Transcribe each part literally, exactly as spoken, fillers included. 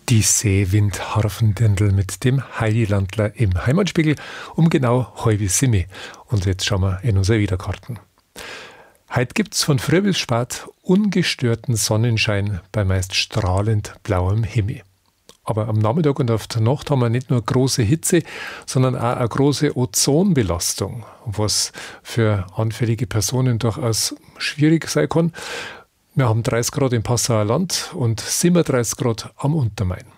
Die Seewind-Harfendirndl mit dem Heidi Landler im Heimatspiegel um genau halbe Simme. Und jetzt schauen wir in unsere Wiederkarten. Heute gibt's von früh bis spät ungestörten Sonnenschein bei meist strahlend blauem Himmel. Aber am Nachmittag und auf der Nacht haben wir nicht nur große Hitze, sondern auch eine große Ozonbelastung, was für anfällige Personen durchaus schwierig sein kann. Wir haben dreißig Grad im Passauer Land und siebenunddreißig Grad am Untermain.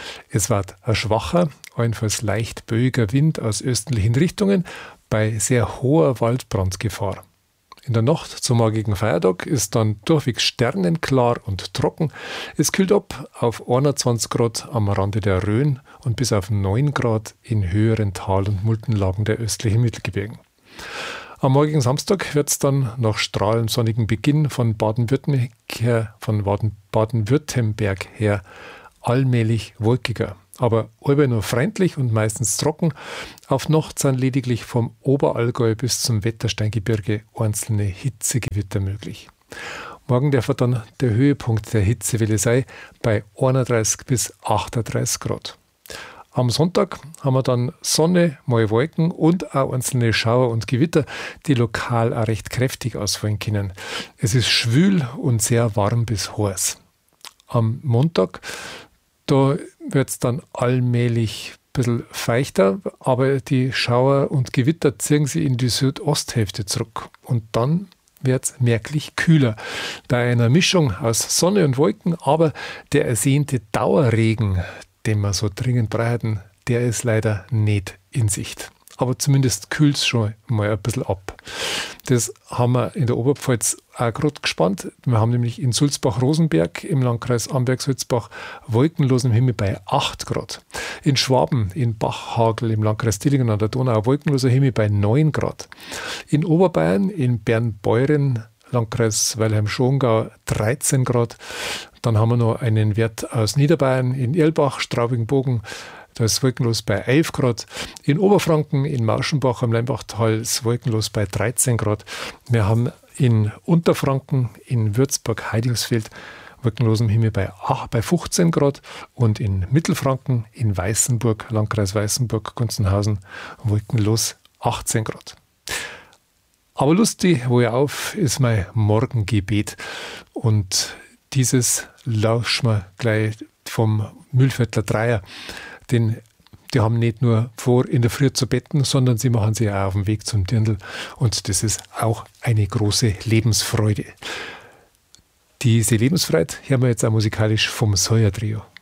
Es wird ein schwacher, allenfalls leicht böiger Wind aus östlichen Richtungen bei sehr hoher Waldbrandgefahr. In der Nacht zum morgigen Feiertag ist dann durchwegs sternenklar und trocken. Es kühlt ab auf einundzwanzig Grad am Rande der Rhön und bis auf neun Grad in höheren Tal- und Muldenlagen der östlichen Mittelgebirgen. Am morgigen Samstag wird es dann nach strahlend sonnigem Beginn von Baden-Württemberg her, von Baden-Württemberg her allmählich wolkiger. Aber allweil nur freundlich und meistens trocken. Auf Nacht sind lediglich vom Oberallgäu bis zum Wettersteingebirge einzelne Hitzegewitter möglich. Morgen darf dann der Höhepunkt der Hitzewelle sein bei einunddreißig bis achtunddreißig Grad. Am Sonntag haben wir dann Sonne, mal Wolken und auch einzelne Schauer und Gewitter, die lokal auch recht kräftig ausfallen können. Es ist schwül und sehr warm bis heiß. Am Montag, da wird es dann allmählich ein bisschen feuchter, aber die Schauer und Gewitter ziehen sie in die Südosthälfte zurück. Und dann wird es merklich kühler. Bei einer Mischung aus Sonne und Wolken, aber der ersehnte Dauerregen, den wir so dringend brauchen, der ist leider nicht in Sicht. Aber zumindest kühlt es schon mal ein bisschen ab. Das haben wir in der Oberpfalz auch gerade gespannt. Wir haben nämlich in Sulzbach-Rosenberg im Landkreis Amberg-Sulzbach wolkenlosen Himmel bei acht Grad. In Schwaben, in Bachhagel im Landkreis Dillingen an der Donau wolkenloser Himmel bei neun Grad. In Oberbayern, in Bernbeuren, Landkreis Weilheim-Schongau dreizehn Grad. Dann haben wir noch einen Wert aus Niederbayern in Irlbach, Straubing-Bogen. Da ist wolkenlos bei elf Grad. In Oberfranken, in Mauschenbach am Leimbachtal ist wolkenlos bei dreizehn Grad. Wir haben in Unterfranken, in Würzburg-Heidingsfeld wolkenlosen Himmel bei, bei fünfzehn Grad und in Mittelfranken, in Weißenburg, Landkreis Weißenburg-Gunzenhausen, wolkenlos achtzehn Grad. Aber lustig, wo ich auf, ist mein Morgengebet. Und dieses lauschen wir gleich vom Mühlviertler Dreier. Denn die haben nicht nur vor, in der Früh zu betten, sondern sie machen sich auch auf den Weg zum Dirndl. Und das ist auch eine große Lebensfreude. Diese Lebensfreude hören wir jetzt auch musikalisch vom Sawyer Trio.